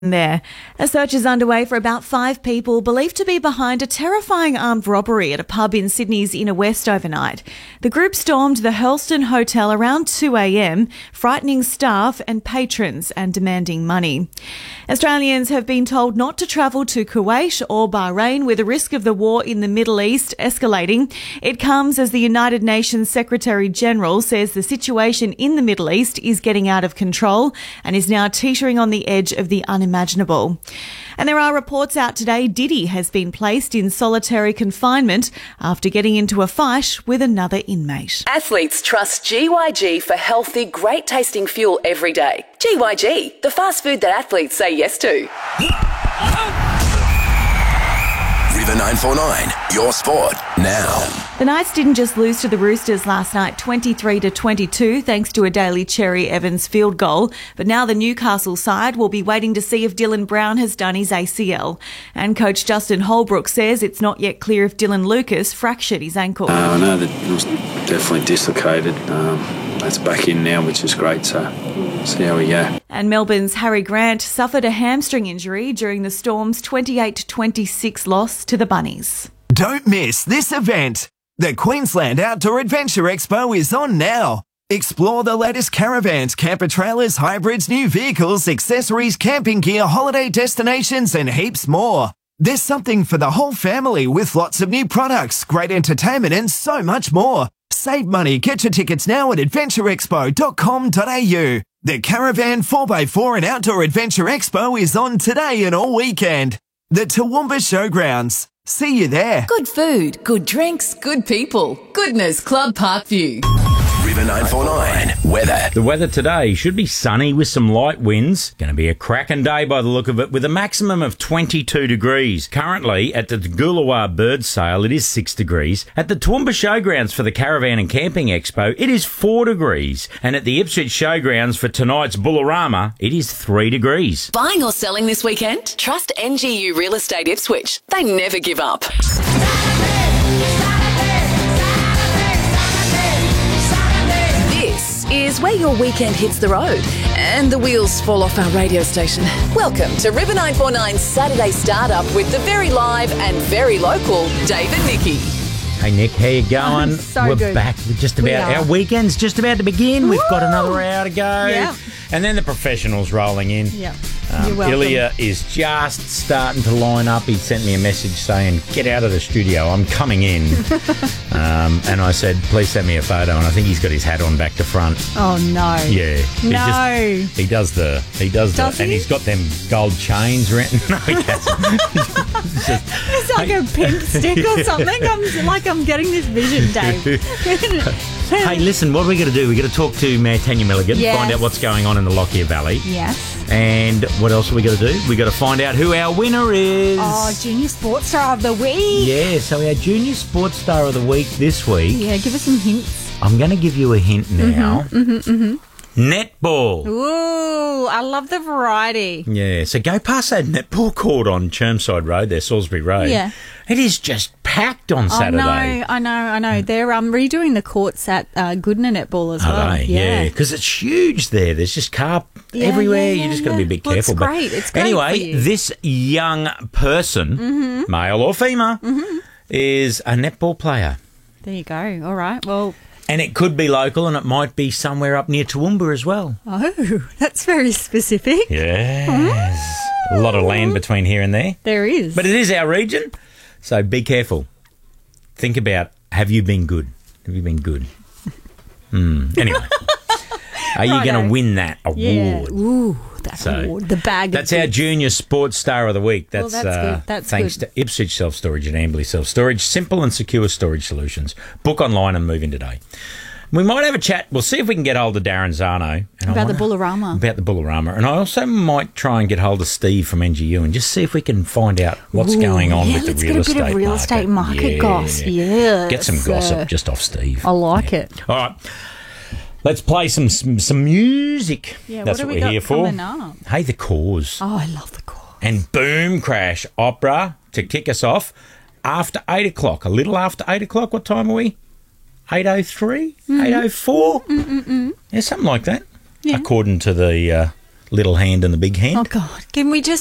There. A search is underway for about 5 people believed to be behind a terrifying armed robbery at a pub in Sydney's inner west overnight. The group stormed the Hurlstone Hotel around 2 a.m, frightening staff and patrons and demanding money. Australians have been told not to travel to Kuwait or Bahrain with the risk of the war in the Middle East escalating. It comes as the United Nations Secretary-General says the situation in the Middle East is getting out of control and is now teetering on the edge of the unimaginable. And there are reports out today Diddy has been placed in solitary confinement after getting into a fight with another inmate. Athletes trust GYG for healthy, great-tasting fuel every day. GYG, the fast food that athletes say yes to. River 949, your sport now. The Knights didn't just lose to the Roosters last night 23-22 thanks to a Daly Cherry Evans field goal, but now the Newcastle side will be waiting to see if Dylan Brown has done his ACL. And coach Justin Holbrook says it's not yet clear if Dylan Lucas fractured his ankle. I know that it was definitely dislocated. That's back in now, which is great, so see how we go. And Melbourne's Harry Grant suffered a hamstring injury during the Storm's 28-26 loss to the Bunnies. Don't miss this event. The Queensland Outdoor Adventure Expo is on now. Explore the latest caravans, camper trailers, hybrids, new vehicles, accessories, camping gear, holiday destinations, and heaps more. There's something for the whole family with lots of new products, great entertainment, and so much more. Save money. Get your tickets now at adventureexpo.com.au. The Caravan 4x4 and Outdoor Adventure Expo is on today and all weekend. The Toowoomba Showgrounds. See you there. Good food, good drinks, good people. Goodness Club Parkview. River 949, weather. The weather today should be sunny with some light winds. Going to be a cracking day by the look of it with a maximum of 22 degrees. Currently, at the Goolawah Bird Sale, it is 6 degrees. At the Toowoomba Showgrounds for the Caravan and Camping Expo, it is 4 degrees. And at the Ipswich Showgrounds for tonight's Bullarama, it is 3 degrees. Buying or selling this weekend? Trust NGU Real Estate Ipswich. They never give up. Is where your weekend hits the road and the wheels fall off our radio station. Welcome to River 949's Saturday Startup with the very live and very local Dave and Nikki. Hey Nick, how you going? We're good. back with just about our weekend's just about to begin. We've got another hour to go. Yeah. And then the professionals rolling in. Yeah. You're welcome. Ilya is just starting to line up. He sent me a message saying, get out of the studio, I'm coming in. And I said, please send me a photo. And I think he's got his hat on back to front. Oh, no. Yeah. No. He does the, and he's got them gold chains around. No, he hasn't. It's like a pimp stick or something. I'm getting this vision, Dave. Hey, listen, what are we going to do? We're going to talk to Tanya Milligan, Yes. find out what's going on in the Lockyer Valley. Yes. And what else are we going to do? We've got to find out who our winner is. Oh, Junior Sports Star of the Week. Yeah, so our Junior Sports Star of the Week this week. Yeah, give us some hints. I'm going to give you a hint now. Netball. Ooh, I love the variety. Yeah, so go past that netball court on Chermside Road there, Salisbury Road. Yeah. It is just packed on Saturday. I know. They're redoing the courts at Goodna Netball as well. Are they? Yeah, because it's huge there. There's just car everywhere. You just got to be a bit careful. It's great. It's great anyway, for you. this young person, male or female, is a netball player. There you go. All right. Well. And it could be local and it might be somewhere up near Toowoomba as well. Oh, that's very specific. Yes. A lot of land between here and there. There is. But it is our region, so be careful. Think about, have you been good? Have you been good? Anyway. Are you going to win that award? Yeah. Ooh, that award. The bag. That's our Junior Sports Star of the Week. That's, good. That's thanks to Ipswich Self-Storage and Amberley Self-Storage. Simple and secure storage solutions. Book online and move in today. We might have a chat. We'll see if we can get hold of Darren Zano. About the Bullarama. About the Bullarama. And I also might try and get hold of Steve from NGU and just see if we can find out what's going on with the real estate market. Let's get a bit of real estate market gossip. Yeah. Get some gossip just off Steve. I like it. All right. Let's play some music. Yeah, That's what we're here for. Up? Hey, The Cause. Oh, I love The Cause. And Boom Crash Opera to kick us off after 8 o'clock. A little after 8 o'clock. What time are we? 8:03? 8:04? Yeah, something like that. Yeah. According to the little hand and the big hand. Oh, God. Can we just